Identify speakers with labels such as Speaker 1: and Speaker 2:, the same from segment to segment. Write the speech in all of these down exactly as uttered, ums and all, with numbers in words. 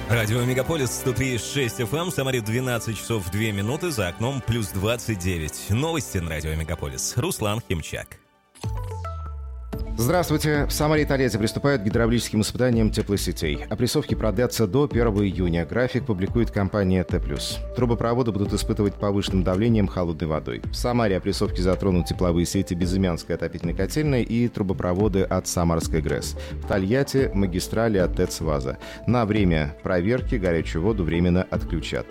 Speaker 1: Радио Мегаполис сто три и шесть эф эм, в Самаре двенадцать часов две минуты, за окном плюс двадцать девять. Новости на Радио Мегаполис. Руслан Химчак.
Speaker 2: Здравствуйте. В Самаре и Тольятти приступают к гидравлическим испытаниям теплосетей. Опрессовки продлятся до первого июня. График публикует компания Т+. Трубопроводы будут испытывать повышенным давлением холодной водой. В Самаре опрессовки затронут тепловые сети Безымянской отопительной котельной и трубопроводы от Самарской ГРЭС. В Тольятти магистрали от ТЭЦ «Ваза». На время проверки горячую воду временно отключат.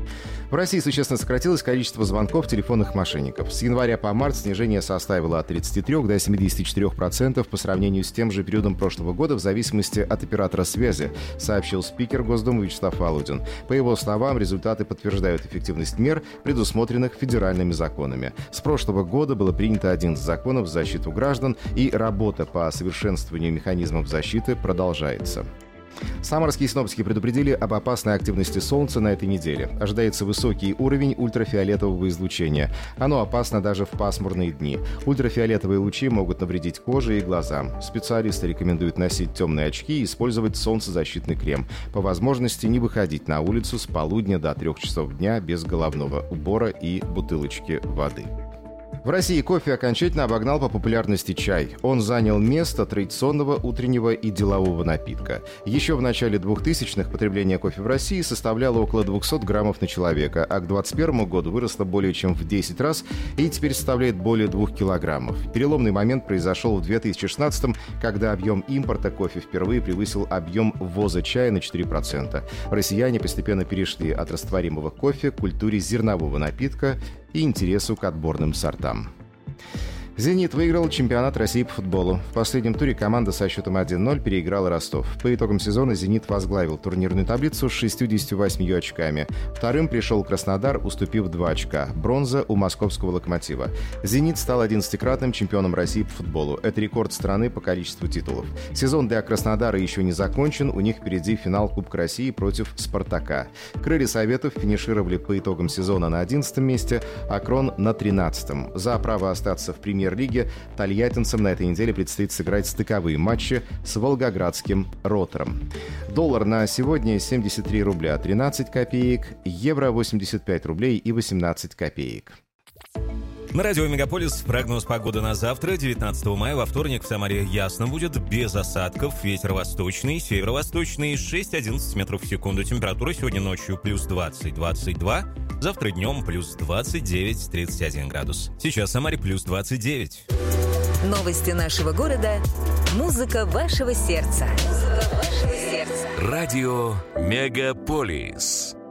Speaker 2: В России существенно сократилось количество звонков телефонных мошенников. С января по март снижение составило от тридцати трёх до семидесяти четырёх процентов по сравнению с тем же периодом прошлого года в зависимости от оператора связи, сообщил спикер Госдумы Вячеслав Володин. По его словам, результаты подтверждают эффективность мер, предусмотренных федеральными законами. С прошлого года было принято одиннадцать законов в защиту граждан, и работа по совершенствованию механизмов защиты продолжается. Самарские синоптики предупредили об опасной активности Солнца на этой неделе. Ожидается высокий уровень ультрафиолетового излучения. Оно опасно даже в пасмурные дни. Ультрафиолетовые лучи могут навредить коже и глазам. Специалисты рекомендуют носить темные очки и использовать солнцезащитный крем. По возможности не выходить на улицу с полудня до трех часов дня без головного убора и бутылочки воды. В России кофе окончательно обогнал по популярности чай. Он занял место традиционного утреннего и делового напитка. Еще в начале двухтысячных потребление кофе в России составляло около двухсот граммов на человека, а к двадцать первому году выросло более чем в десять раз и теперь составляет более двух килограммов. Переломный момент произошел в две тысячи шестнадцатом, когда объем импорта кофе впервые превысил объем ввоза чая на четыре процента. Россияне постепенно перешли от растворимого кофе к культуре зернового напитка и интересу к отборным сортам. «Зенит» выиграл чемпионат России по футболу. В последнем туре команда со счетом один ноль переиграла Ростов. По итогам сезона «Зенит» возглавил турнирную таблицу с шестьюдесятью восьмью очками. Вторым пришел Краснодар, уступив два очка. Бронза у московского «Локомотива». «Зенит» стал одиннадцатикратным чемпионом России по футболу. Это рекорд страны по количеству титулов. Сезон для Краснодара еще не закончен. У них впереди финал Кубка России против «Спартака». «Крылья Советов» финишировали по итогам сезона на одиннадцатом месте, а «Крон» на тринадцатом. За право остаться в премьер Премьер-лиге тольяттинцам на этой неделе предстоит сыграть стыковые матчи с волгоградским «Ротором». Доллар на сегодня семьдесят три рубля тринадцать копеек, евро восемьдесят пять рублей и восемнадцать копеек.
Speaker 1: На радио Мегаполис прогноз погоды на завтра, девятнадцатого мая, во вторник в Самаре ясно будет, без осадков, ветер восточный, северо-восточный, шесть-одиннадцать метров в секунду. Температура сегодня ночью плюс двадцать - двадцать два, завтра днем плюс двадцать девять - тридцать один градус. Сейчас в Самаре плюс двадцать девять.
Speaker 3: Новости нашего города, музыка вашего сердца. Музыка вашего сердца.
Speaker 4: Радио Мегаполис.